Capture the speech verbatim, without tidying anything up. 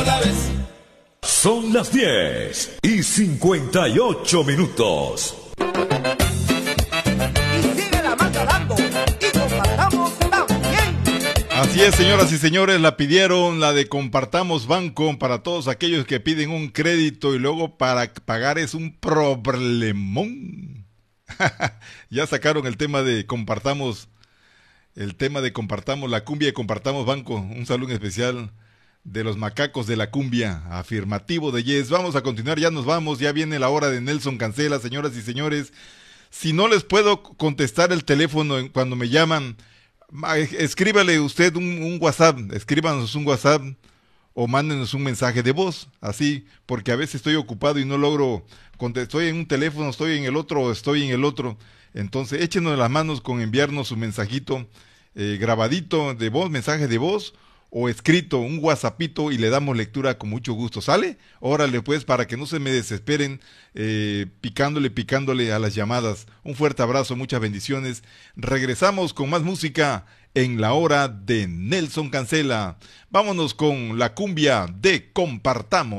Son las diez y cincuenta y ocho minutos. Y sigue la marca dando y compartamos también. Así es, señoras y señores, la pidieron, la de Compartamos Banco, para todos aquellos que piden un crédito y luego para pagar es un problemón. Ya sacaron el tema de Compartamos, el tema de Compartamos la cumbia y Compartamos Banco. Un saludo especial de los macacos de la cumbia, afirmativo de Yes. Vamos a continuar, ya nos vamos, ya viene la hora de Nelson Cancela, señoras y señores. Si no les puedo contestar el teléfono cuando me llaman, escríbale usted un, un WhatsApp, escríbanos un WhatsApp o mándenos un mensaje de voz, así, porque a veces estoy ocupado y no logro contestar, estoy en un teléfono, estoy en el otro, estoy en el otro, entonces échenos las manos con enviarnos un mensajito eh, grabadito de voz, mensaje de voz, o escrito, un WhatsAppito, y le damos lectura con mucho gusto. ¿Sale? Órale pues, para que no se me desesperen eh, picándole, picándole a las llamadas. Un fuerte abrazo, muchas bendiciones. Regresamos con más música en la hora de Nelson Cancela. Vámonos con la cumbia de Compartamos.